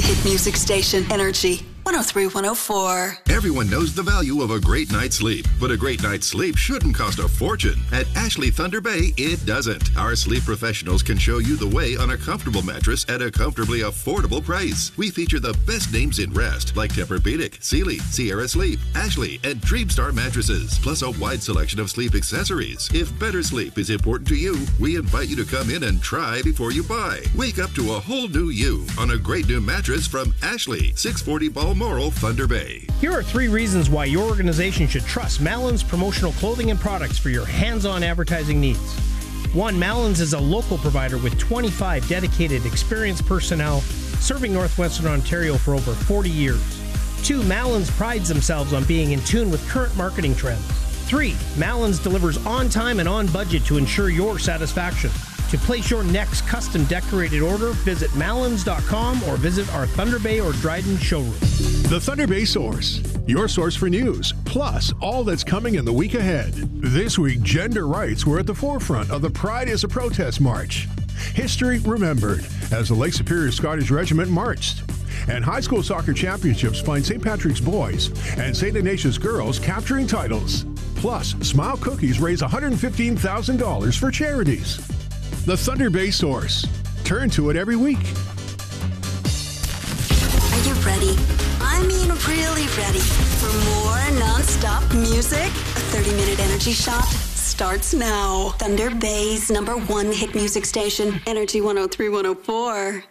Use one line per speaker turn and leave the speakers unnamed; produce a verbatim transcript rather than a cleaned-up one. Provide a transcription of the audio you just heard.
hit music station, Energy one oh three one oh four.
Everyone knows the value of a great night's sleep, but a great night's sleep shouldn't cost a fortune. At Ashley Thunder Bay, it doesn't. Our sleep professionals can show you the way on a comfortable mattress at a comfortably affordable price. We feature the best names in rest, like Tempur-Pedic, Sealy, Sierra Sleep, Ashley, and Dreamstar mattresses, plus a wide selection of sleep accessories. If better sleep is important to you, we invite you to come in and try before you buy. Wake up to a whole new you on a great new mattress from Ashley, six forty Balmoral, Thunder Bay.
Here are three reasons why your organization should trust Malins promotional clothing and products for your hands-on advertising needs. One, Malins is a local provider with twenty-five dedicated, experienced personnel serving Northwestern Ontario for over forty years. Two, Malins prides themselves on being in tune with current marketing trends. Three, Malins delivers on time and on budget to ensure your satisfaction. To place your next custom decorated order, visit malins dot com or visit our Thunder Bay or Dryden showroom.
The Thunder Bay Source, your source for news, plus all that's coming in the week ahead. This week, gender rights were at the forefront of the Pride is a Protest March. History remembered as the Lake Superior Scottish Regiment marched. And high school soccer championships find Saint Patrick's boys and Saint Ignatius girls capturing titles. Plus, Smile Cookies raise one hundred fifteen thousand dollars for charities. The Thunder Bay Source. Turn to it every week.
Are you ready? I mean, really ready for more non-stop music? A thirty-minute energy shot starts now. Thunder Bay's number one hit music station, Energy one oh three one oh four.